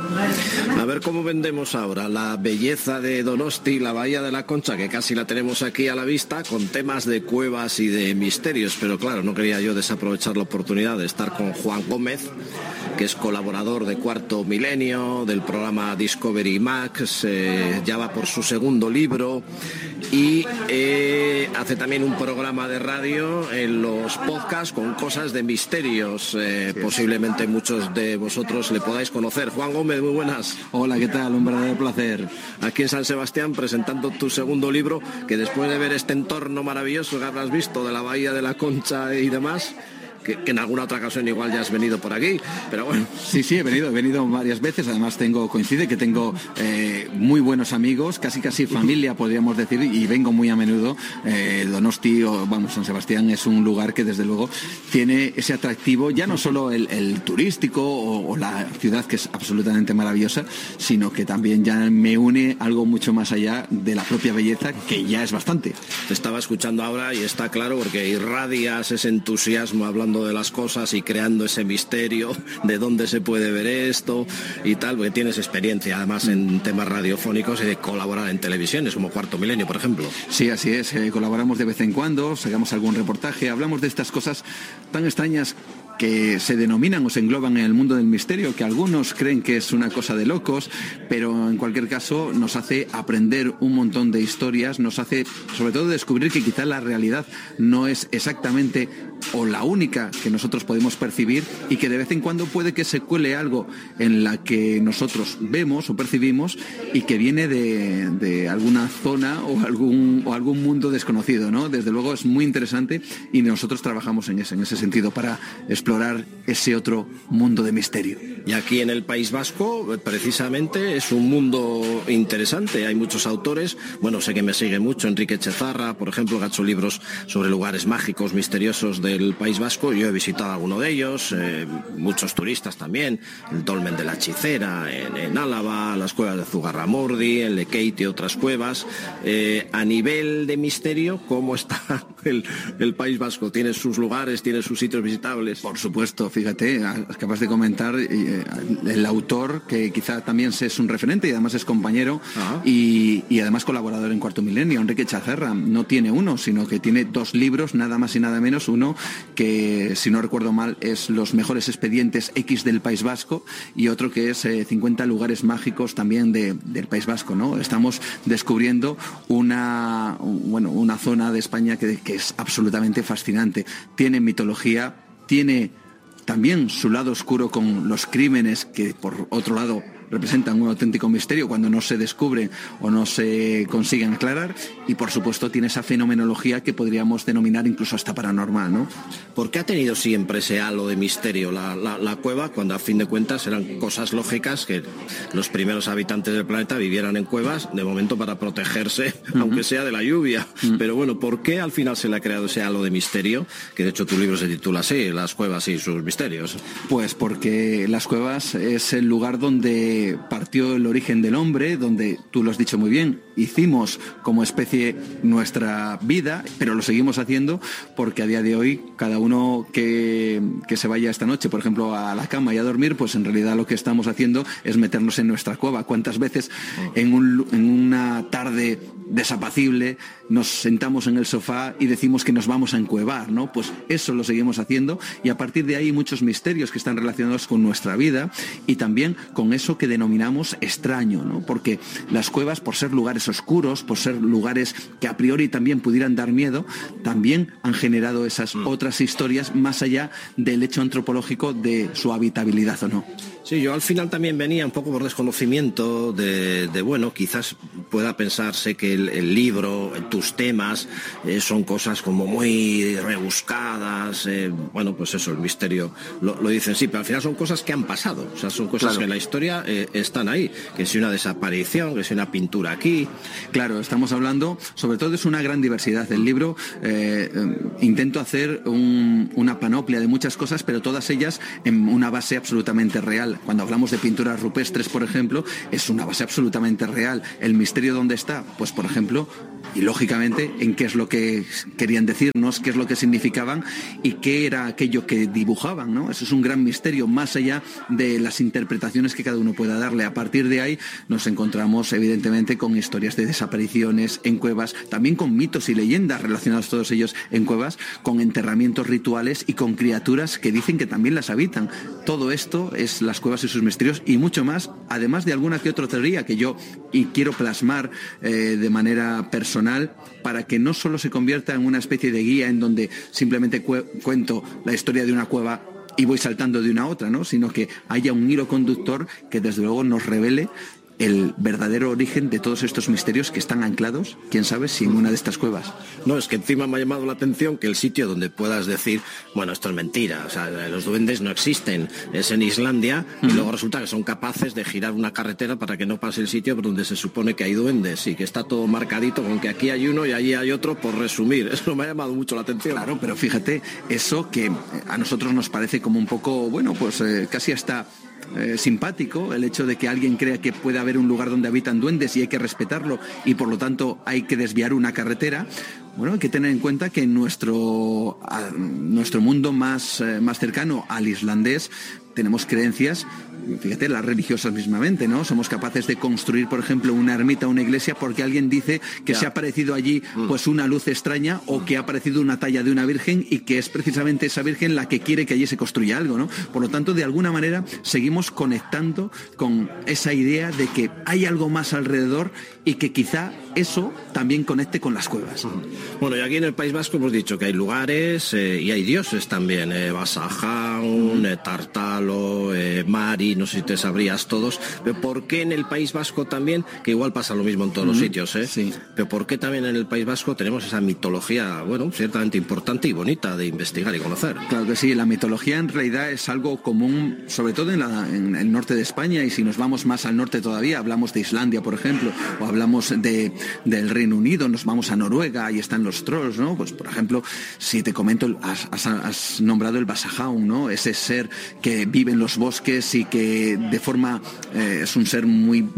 A ver cómo vendemos ahora la belleza de Donosti, la Bahía de la Concha, que casi la tenemos aquí a la vista, con temas de cuevas y de misterios. Pero claro, no quería yo desaprovechar la oportunidad de estar con Juan Gómez, que es colaborador de Cuarto Milenio, del programa Discovery Max, ya va por su segundo libro y hace también un programa de radio en los podcasts con cosas de misterios. Posiblemente muchos de vosotros le podáis conocer. Juan Gómez, muy buenas. Hola, ¿qué tal? Un verdadero placer. Aquí en San Sebastián presentando tu segundo libro, que después de ver este entorno maravilloso que habrás visto de la Bahía de la Concha y demás, que en alguna otra ocasión igual ya has venido por aquí, pero bueno. Sí, he venido varias veces, además coincide que tengo muy buenos amigos, casi familia podríamos decir, y vengo muy a menudo. Donosti, San Sebastián es un lugar que desde luego tiene ese atractivo, ya no solo el turístico o la ciudad, que es absolutamente maravillosa, sino que también ya me une algo mucho más allá de la propia belleza, que ya es bastante. Te estaba escuchando ahora y está claro, porque irradias ese entusiasmo hablando de las cosas y creando ese misterio de dónde se puede ver esto y tal, porque tienes experiencia además en temas radiofónicos y de colaborar en televisiones como Cuarto Milenio, por ejemplo. Sí, así es, colaboramos de vez en cuando, sacamos algún reportaje, hablamos de estas cosas tan extrañas que se denominan o se engloban en el mundo del misterio, que algunos creen que es una cosa de locos, pero en cualquier caso nos hace aprender un montón de historias, nos hace sobre todo descubrir que quizá la realidad no es exactamente o la única que nosotros podemos percibir, y que de vez en cuando puede que se cuele algo en la que nosotros vemos o percibimos y que viene de alguna zona o algún mundo desconocido, ¿no? Desde luego es muy interesante y nosotros trabajamos en ese sentido para explorar ese otro mundo de misterio. Y aquí en el País Vasco, precisamente, es un mundo interesante. Hay muchos autores. Bueno, sé que me sigue mucho Enrique Chezarra, por ejemplo, que ha hecho libros sobre lugares mágicos, misteriosos del País Vasco. Yo he visitado alguno de ellos, muchos turistas también, el Dolmen de la Hechicera en Álava, las cuevas de Zugarramurdi, el Lekeite y otras cuevas. A nivel de misterio, ¿cómo está el País Vasco? ¿Tiene sus lugares, tiene sus sitios visitables? Por supuesto, fíjate, acabas de comentar el autor, que quizá también es un referente y además es compañero y además colaborador en Cuarto Milenio, Enrique Chezarra. No tiene uno, sino que tiene 2 libros, nada más y nada menos. Uno que, si no recuerdo mal, es Los mejores expedientes X del País Vasco, y otro que es 50 lugares mágicos también del País Vasco, ¿no? Estamos descubriendo una zona de España que es absolutamente fascinante. Tiene mitología, tiene también su lado oscuro con los crímenes que, por otro lado, representan un auténtico misterio cuando no se descubren o no se consiguen aclarar, y por supuesto tiene esa fenomenología que podríamos denominar incluso hasta paranormal, ¿no? ¿Por qué ha tenido siempre ese halo de misterio la cueva, cuando a fin de cuentas eran cosas lógicas que los primeros habitantes del planeta vivieran en cuevas, de momento para protegerse, aunque sea de la lluvia? Pero bueno, ¿por qué al final se le ha creado ese halo de misterio? Que de hecho tu libro se titula así, Las cuevas y sus misterios. Pues porque las cuevas es el lugar donde partió el origen del hombre, donde, tú lo has dicho muy bien, hicimos como especie nuestra vida, pero lo seguimos haciendo porque a día de hoy cada uno que se vaya esta noche, por ejemplo, a la cama y a dormir, pues en realidad lo que estamos haciendo es meternos en nuestra cueva. ¿Cuántas veces en una tarde desapacible nos sentamos en el sofá y decimos que nos vamos a encuevar, ¿no? Pues eso lo seguimos haciendo, y a partir de ahí muchos misterios que están relacionados con nuestra vida y también con eso que denominamos extraño, ¿no? Porque las cuevas, por ser lugares oscuros, por ser lugares que a priori también pudieran dar miedo, también han generado esas otras historias más allá del hecho antropológico de su habitabilidad o no. Sí, yo al final también venía un poco por desconocimiento de bueno, quizás pueda pensarse que el libro, tus temas, son cosas como muy rebuscadas, bueno, pues eso, el misterio lo dicen, sí, pero al final son cosas que han pasado, o sea, son cosas que en la historia están ahí, que si una desaparición, que si una pintura aquí. Claro, estamos hablando, sobre todo es una gran diversidad. El libro intento hacer una panoplia de muchas cosas, pero todas ellas en una base absolutamente real. Cuando hablamos de pinturas rupestres, por ejemplo, es una base absolutamente real. ¿El misterio dónde está? Pues, por ejemplo, y lógicamente en qué es lo que querían decirnos, qué es lo que significaban y qué era aquello que dibujaban, ¿no? Eso es un gran misterio, más allá de las interpretaciones que cada uno pueda darle. A partir de ahí nos encontramos evidentemente con historias de desapariciones en cuevas, también con mitos y leyendas relacionados todos ellos en cuevas, con enterramientos rituales y con criaturas que dicen que también las habitan. Todo esto es las cuevas y sus misterios y mucho más, además de alguna que otra teoría que yo quiero plasmar de manera personal, para que no solo se convierta en una especie de guía en donde simplemente cuento la historia de una cueva y voy saltando de una a otra, ¿no? Sino que haya un hilo conductor que desde luego nos revele el verdadero origen de todos estos misterios que están anclados, quién sabe si en una de estas cuevas. No, es que encima me ha llamado la atención que el sitio donde puedas decir, bueno, esto es mentira, o sea, los duendes no existen, es en Islandia, y luego resulta que son capaces de girar una carretera para que no pase el sitio donde se supone que hay duendes, y que está todo marcadito con que aquí hay uno y allí hay otro, por resumir. Eso me ha llamado mucho la atención. Claro, pero fíjate, eso que a nosotros nos parece como un poco, bueno, pues casi hasta simpático, el hecho de que alguien crea que puede haber un lugar donde habitan duendes y hay que respetarlo y por lo tanto hay que desviar una carretera. Bueno, hay que tener en cuenta que en nuestro mundo más cercano al islandés tenemos creencias, fíjate, las religiosas mismamente, ¿no? Somos capaces de construir, por ejemplo, una ermita o una iglesia porque alguien dice que se ha aparecido allí pues una luz extraña o que ha aparecido una talla de una virgen y que es precisamente esa virgen la que quiere que allí se construya algo, ¿no? Por lo tanto, de alguna manera seguimos conectando con esa idea de que hay algo más alrededor y que quizá eso también conecte con las cuevas. Bueno, y aquí en el País Vasco hemos dicho que hay lugares y hay dioses también, Basajaun, Tartalo, Mari, no sé si te sabrías todos, pero ¿por qué en el País Vasco también, que igual pasa lo mismo en todos los sitios, sí, pero por qué también en el País Vasco tenemos esa mitología, bueno, ciertamente importante y bonita de investigar y conocer? Claro que sí, la mitología en realidad es algo común, sobre todo en el norte de España, y si nos vamos más al norte todavía, hablamos de Islandia, por ejemplo, o hablamos del Reino Unido, nos vamos a Noruega, ahí están los trolls, ¿no? Pues por ejemplo, si te comento, has nombrado el Basajaun, ¿no? Ese ser que vive en los bosques y que de forma es un ser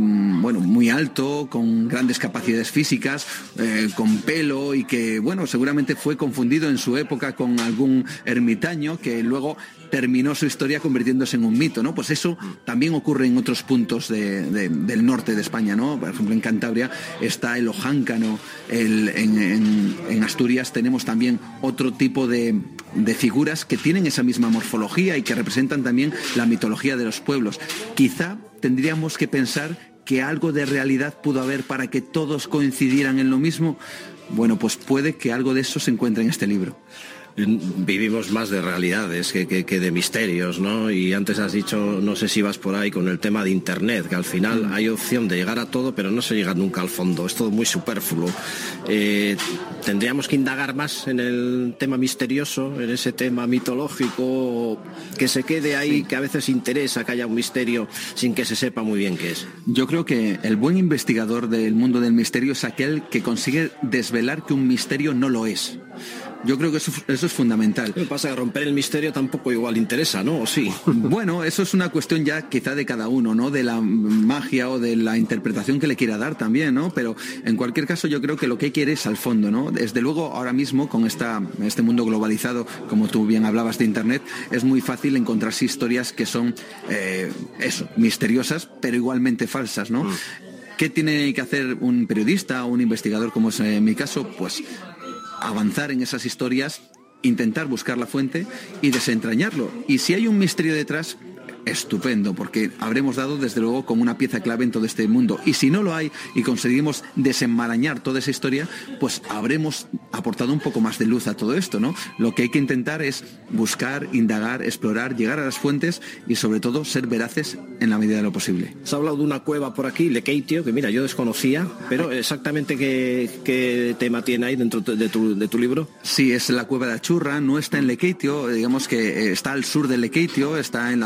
muy alto, con grandes capacidades físicas, con pelo, y que bueno, seguramente fue confundido en su época con algún ermitaño que luego terminó su historia convirtiéndose en un mito, ¿no? Pues eso también ocurre en otros puntos del norte de España, ¿no? Por ejemplo, en Cantabria está el ojáncano, en Asturias tenemos también otro tipo de figuras que tienen esa misma morfología y que representan también la mitología de los pueblos. Quizá tendríamos que pensar que algo de realidad pudo haber para que todos coincidieran en lo mismo. Bueno, pues puede que algo de eso se encuentre en este libro. Vivimos más de realidades que de misterios, ¿no? Y antes has dicho, no sé si vas por ahí con el tema de Internet, que al final hay opción de llegar a todo, pero no se llega nunca al fondo, es todo muy superfluo. Tendríamos que indagar más en el tema misterioso, en ese tema mitológico, que se quede ahí, que a veces interesa que haya un misterio sin que se sepa muy bien qué es. Yo creo que el buen investigador del mundo del misterio es aquel que consigue desvelar que un misterio no lo es. Yo creo que eso es fundamental. Lo que pasa es que romper el misterio tampoco igual interesa, ¿no? ¿O sí? Bueno, eso es una cuestión ya quizá de cada uno, ¿no? De la magia o de la interpretación que le quiera dar también, ¿no? Pero en cualquier caso yo creo que lo que hay que ir es al fondo, ¿no? Desde luego ahora mismo con este mundo globalizado, como tú bien hablabas de Internet, es muy fácil encontrarse historias que son, misteriosas, pero igualmente falsas, ¿no? ¿Qué tiene que hacer un periodista o un investigador, como es en mi caso? Pues avanzar en esas historias, intentar buscar la fuente y desentrañarlo. Y si hay un misterio detrás, estupendo, porque habremos dado desde luego como una pieza clave en todo este mundo. Y si no lo hay y conseguimos desenmarañar toda esa historia, pues habremos aportado un poco más de luz a todo esto, ¿no? Lo que hay que intentar es buscar, indagar, explorar, llegar a las fuentes y sobre todo ser veraces en la medida de lo posible. Se ha hablado de una cueva por aquí, Lekeitio, que mira, yo desconocía, pero exactamente qué tema tiene ahí dentro de tu libro. Sí, es la cueva de Achurra, no está en Lekeitio, digamos que está al sur de Lekeitio, está en la zona de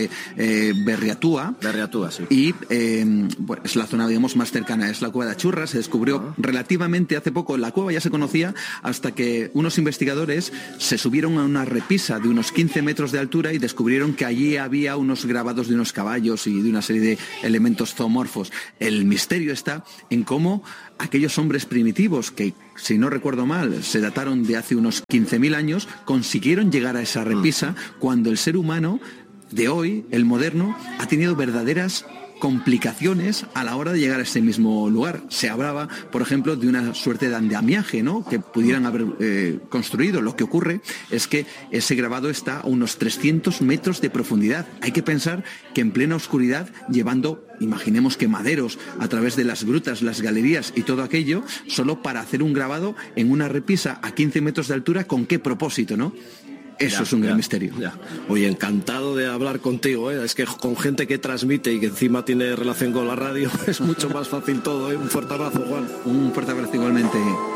de Berriatúa. Berriatúa, sí. Y es la zona, digamos, más cercana, es la cueva de Achurra. Se descubrió relativamente hace poco. La cueva ya se conocía hasta que unos investigadores se subieron a una repisa de unos 15 metros de altura y descubrieron que allí había unos grabados de unos caballos y de una serie de elementos zoomorfos. El misterio está en cómo aquellos hombres primitivos que, si no recuerdo mal, se dataron de hace unos 15.000 años, consiguieron llegar a esa repisa cuando el ser humano de hoy, el moderno, ha tenido verdaderas complicaciones a la hora de llegar a ese mismo lugar. Se hablaba, por ejemplo, de una suerte de andamiaje, ¿no?, que pudieran haber construido. Lo que ocurre es que ese grabado está a unos 300 metros de profundidad. Hay que pensar que en plena oscuridad, llevando, imaginemos que maderos, a través de las grutas, las galerías y todo aquello, solo para hacer un grabado en una repisa a 15 metros de altura, ¿con qué propósito, no? Eso es un gran misterio. Ya. Oye, encantado de hablar contigo, ¿eh? Es que con gente que transmite y que encima tiene relación con la radio es mucho más fácil todo, ¿eh? Un fuerte abrazo, Juan. Un fuerte abrazo igualmente.